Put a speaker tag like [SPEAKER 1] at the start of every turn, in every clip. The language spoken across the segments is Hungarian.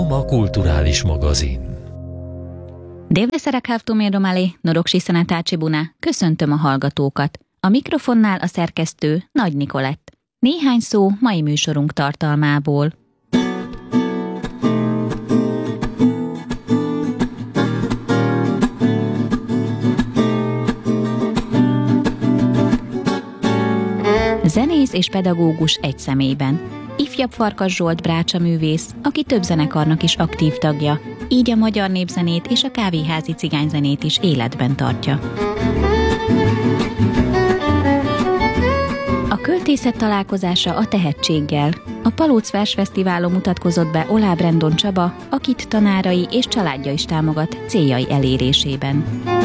[SPEAKER 1] Soma kulturális magazin.
[SPEAKER 2] Dévdeszerekávtó Mérdomálé, Noroksi Szenetácsi Buna, köszöntöm a hallgatókat. A mikrofonnál a szerkesztő Nagy Nikolett. Néhány szó mai műsorunk tartalmából. Zenész és pedagógus egy személyben. Ifjabb Farkas Zsolt brácsa művész, aki több zenekarnak is aktív tagja, így a magyar népzenét és a kávéházi cigányzenét is életben tartja. A költészet találkozása a tehetséggel. A Palóc Versfesztiválon mutatkozott be Oláb Rendon Csaba, akit tanárai és családja is támogat céljai elérésében.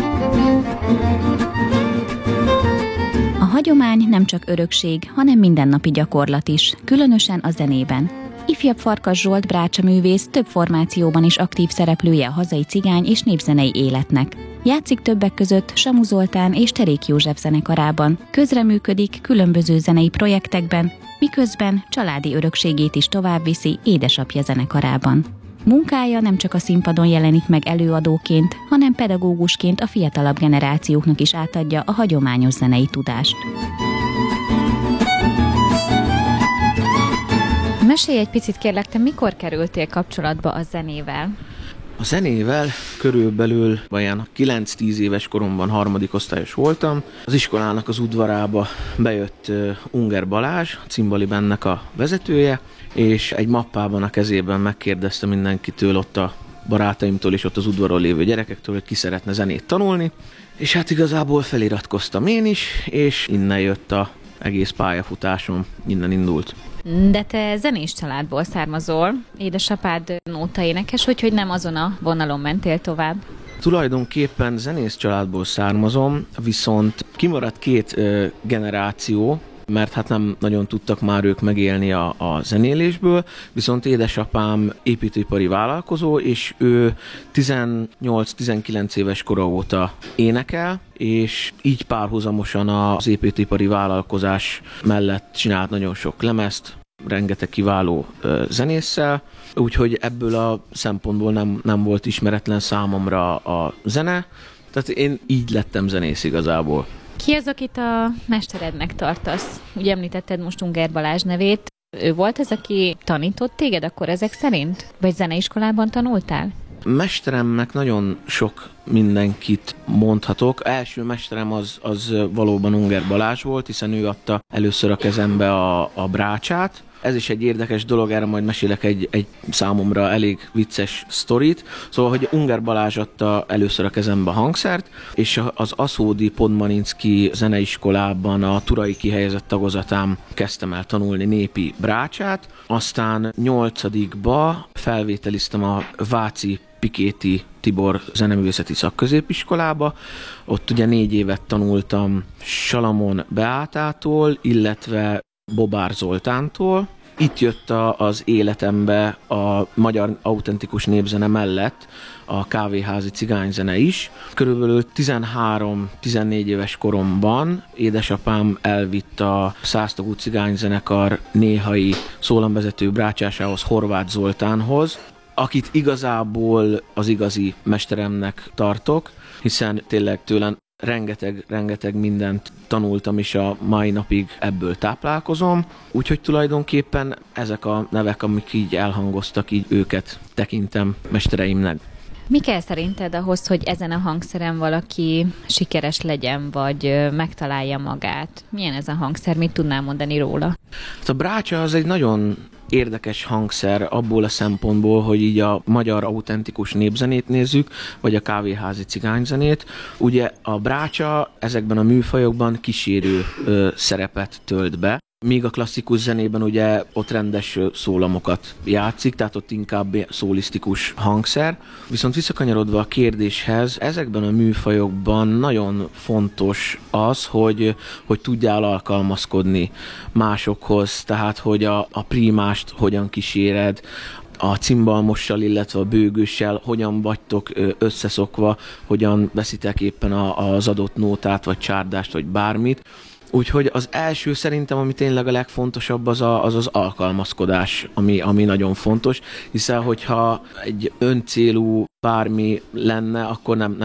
[SPEAKER 2] A hagyomány nem csak örökség, hanem mindennapi gyakorlat is, különösen a zenében. Ifjabb Farkas Zsolt brácsa művész több formációban is aktív szereplője a hazai cigány és népzenei életnek. Játszik többek között Samu Zoltán és Terék József zenekarában, közreműködik különböző zenei projektekben, miközben családi örökségét is továbbviszi édesapja zenekarában. Munkája nem csak a színpadon jelenik meg előadóként, hanem pedagógusként a fiatalabb generációknak is átadja a hagyományos zenei tudást. Mesélj egy picit kérlek, te mikor kerültél kapcsolatba a zenével?
[SPEAKER 3] A zenével körülbelül olyan 9-10 éves koromban harmadik osztályos voltam. Az iskolának az udvarába bejött Unger Balázs, a Cimbali Bandnek a vezetője, és egy mappában a kezében megkérdezte mindenkitől, ott a barátaimtól és ott az udvaron lévő gyerekektől, hogy ki szeretne zenét tanulni, és hát igazából feliratkoztam én is, és innen jött az egész pályafutásom, innen indult.
[SPEAKER 2] De te zenés családból származol, édesapád nótaénekes, hogy nem azon a vonalon mentél tovább?
[SPEAKER 3] Tulajdonképpen zenész családból származom, viszont kimaradt két generáció, mert hát nem nagyon tudtak már ők megélni a zenélésből, viszont édesapám építőipari vállalkozó, és ő 18-19 éves kora óta énekel, és így párhuzamosan az építőipari vállalkozás mellett csinált nagyon sok lemezt, rengeteg kiváló zenésszel, úgyhogy ebből a szempontból nem volt ismeretlen számomra a zene, tehát én így lettem zenész igazából.
[SPEAKER 2] Ki az, akit a mesterednek tartasz? Ugye említetted most Unger Balázs nevét. Ő volt az, aki tanított téged akkor ezek szerint? Vagy zeneiskolában tanultál?
[SPEAKER 3] Mesteremnek nagyon sok mindenkit mondhatok. Első mesterem az valóban Unger Balázs volt, hiszen ő adta először a kezembe a brácsát. Ez is egy érdekes dolog, erre majd mesélek egy számomra elég vicces sztorit. Szóval, hogy Unger Balázs adta először a kezembe a hangszert, és az Aszódi Podmanicki zeneiskolában a turai kihelyezett tagozatán kezdtem el tanulni népi brácsát. Aztán 8-ba felvételiztem a Váci Pikéti Tibor zeneművészeti szakközépiskolába. Ott ugye 4 évet tanultam Salamon Beátától, illetve Bobár Zoltántól. Itt jött az életembe a magyar autentikus népzene mellett a kávéházi cigányzene is. Körülbelül 13-14 éves koromban édesapám elvitt a Száztagú cigányzenekar néhai szólamvezető brácsásához, Horváth Zoltánhoz, akit igazából az igazi mesteremnek tartok, hiszen tényleg tőlem rengeteg mindent tanultam, és a mai napig ebből táplálkozom. Úgyhogy tulajdonképpen ezek a nevek, amik így elhangoztak, így őket tekintem mestereimnek.
[SPEAKER 2] Mi kell szerinted ahhoz, hogy ezen a hangszeren valaki sikeres legyen, vagy megtalálja magát? Milyen ez a hangszer? Mit tudnál mondani róla?
[SPEAKER 3] Hát a brácsa az egy nagyon érdekes hangszer abból a szempontból, hogy így a magyar autentikus népzenét nézzük, vagy a kávéházi cigányzenét. Ugye a brácsa ezekben a műfajokban kísérő szerepet tölt be, míg a klasszikus zenében ugye ott rendes szólamokat játszik, tehát ott inkább szólisztikus hangszer. Viszont visszakanyarodva a kérdéshez, ezekben a műfajokban nagyon fontos az, hogy tudjál alkalmazkodni másokhoz, tehát hogy a prímást hogyan kíséred, a cimbalmossal, illetve a bőgőssel hogyan vagytok összeszokva, hogyan veszitek éppen az adott nótát, vagy csárdást, vagy bármit. Úgyhogy az első szerintem, ami tényleg a legfontosabb, az alkalmazkodás, ami nagyon fontos, hiszen hogyha egy öncélú bármi lenne, akkor nem